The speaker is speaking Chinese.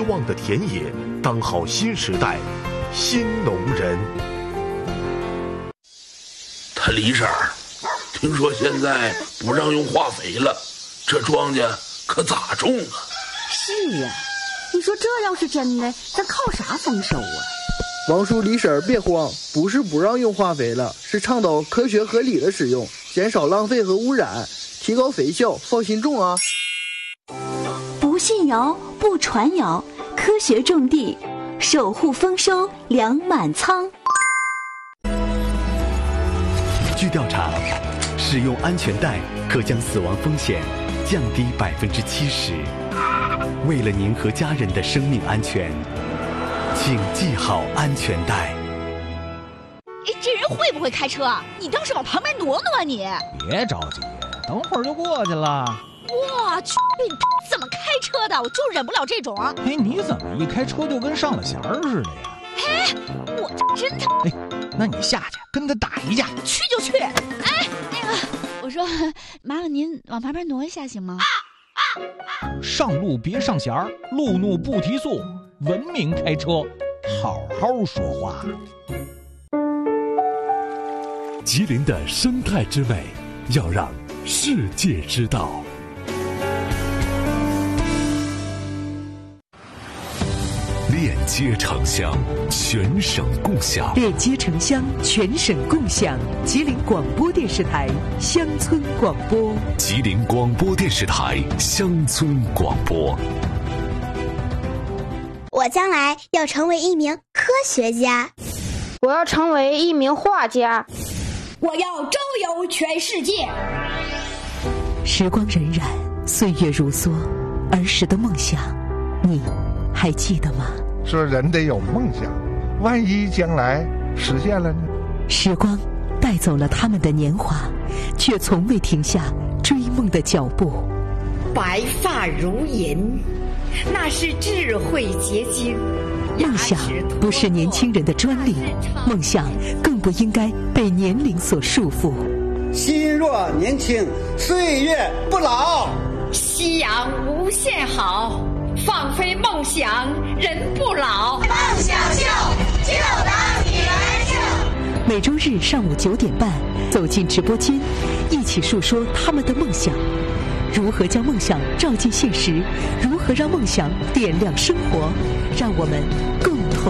望的田野，当好新时代新农人。 他李婶儿，听说现在不让用化肥了，这庄稼可咋种啊？ 是呀，你说这要是真的，咱靠啥丰收啊？ 王叔、李婶儿别慌，不是不让用化肥了，是倡导科学合理的使用，减少浪费和污染，提高肥效，放心种啊！ 不信谣，不传谣，科学种地，守护丰收，粮满仓。 据调查，使用安全带可将死亡风险降低70%。为了您和家人的生命安全，请系好安全带。 哎，这人会不会开车啊？你倒是往旁边挪挪啊你！ 别着急，等会儿就过去了。 我去，你怎么开车的？我就忍不了这种。 哎，你怎么一开车就跟上了弦儿似的呀？ 哎，我这真的…… 哎，那你下去跟他打一架。 去就去。哎，那个，我说，麻烦您往旁边挪一下行吗？ 上路别上弦儿，路怒不提速，文明开车，好好说话。 吉林的生态之美，要让世界知道。链接城乡，全省共享。 链接城乡，全省共享。吉林广播电视台乡村广播。 吉林广播电视台乡村广播。 我将来要成为一名科学家， 我要成为一名画家， 我要周游全世界。 时光荏苒，岁月如梭，儿时的梦想，你还记得吗？ 说人得有梦想，万一将来实现了呢？ 时光带走了他们的年华，却从未停下追梦的脚步。 白发如银，那是智慧结晶。 梦想不是年轻人的专利，梦想更不应该被年龄所束缚。 心若年轻，岁月不老。 夕阳无限好，放飞梦想，人不老。 梦想秀，就当你来秀。 每周日上午9点半，走进直播间，一起述说他们的梦想，如何将梦想照进现实，如何让梦想点亮生活，让我们共同